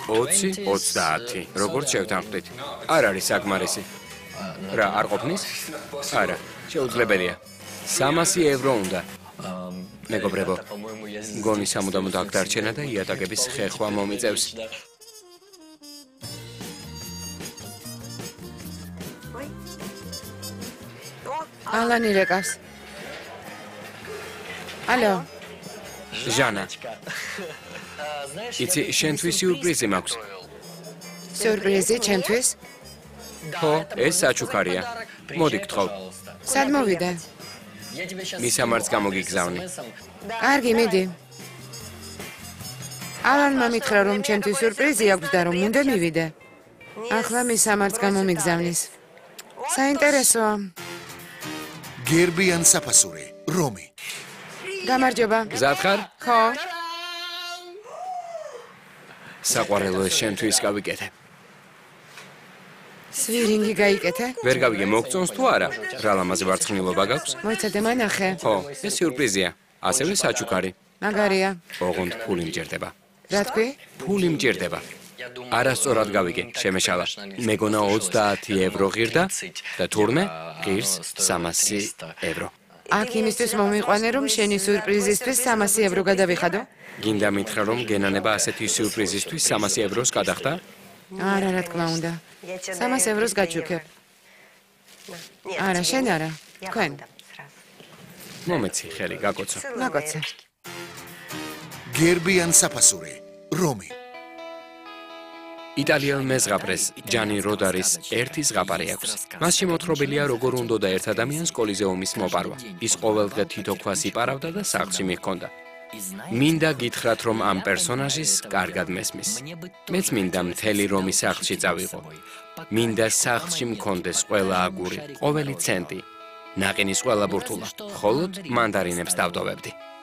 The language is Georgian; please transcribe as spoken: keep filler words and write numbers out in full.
ოცი, ოცდაათი. Როგორც შევთანხმდით. არ არის საკმარისი. რა, არ ყოფნის? არა, შეუძლებელია. სამასი ევრო უნდა. მეგობრებო, გონი სამუდამოდ აქ დარჩენა და იატაკების ხეხვა მომიწევს. ალანი რეკავს. ალო. ჟანა. იცი, შენთვის სიურპრიზი მაქვს. სიურპრიზი ჩემთვის? ხო, ეს საჩუქარია. მოდი გთხოვ. სად მოვიდე? მისამართს გამოგიგზავნი. კარგი, მიდი. ალანმა მითხრა, რომ ჩემთვის სიურპრიზი აქვს და რომ უნდა მივიდე. ახლა მისამართს გამომიგზავნის. საინტერესოა. გერბიან საფასური, რომი. გამარჯობა. გზად ხარ? ხო. საყვარელო ეს შენთვის გავიკეთე. სვირინგი გაიკეთე? ვერ გავიგე მოგწონს თუ არა? რა ლამაზი ვარცხნილობა გაქვს? მოიცადე მანახე. ხო, ეს სიურპრიზია. ასევე საჩუქარი. მაგარია. ოღონდ ფული მჭირდება. რა თქვი? ფული მჭირდება. არასწორად გავიგე, შემეშალა. მეგონა ოცდაათი ევრო ღირდა და თურმე ღირს სამასი ევრო. აქ იმისთვის მომიყვანე, რომ შენი სიურპრიზისთვის სამასი ევრო გადავიხადო? გინდა მითხრა, რომ გენანება ასეთი სიურპრიზისთვის სამასი ევროს გადახდა? არა, რა თქმა უნდა. სამასი ევროს გაჩუქებ. არა, შენ არა. თქვენ. მომეცი ხელი, გაკოცო. მაკოცე. გერბიან საფასური, რომი. იტალიელ მეზღაპრეს ჯანი როდარის ერთი ზღაპარი აქვს. მასში მოთხრობილია, როგორ უნდოდა ერთ ადამიანს კოლიზეუმის მოპარვა. ის ყოველდღე თითო ქვას იპარავდა და სახლში მიჰქონდა. მინდა გითხრათ, რომ ამ პერსონაჟის კარგად მესმის. მეც მინდა მთელი რომი სახლში წავიღო. მინდა სახლში მქონდეს ყველა აგური, ყოველი ცენტი, ნაყინის ყველა ბურთულა, მხოლოდ მანდარინებს დავტოვებდი.